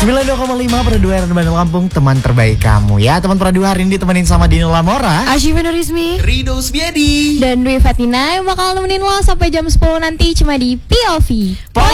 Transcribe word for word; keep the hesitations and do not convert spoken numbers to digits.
sembilan puluh dua koma lima Pradua R Bandung Lampung, teman terbaik kamu ya. Teman Pradua hari ini ditemenin sama Dino Lamora, Asyifa Nurismi, Rido Sbiadi, dan Dwi Fatina yang bakal nemenin lo sampai jam sepuluh nanti cuma di P O V.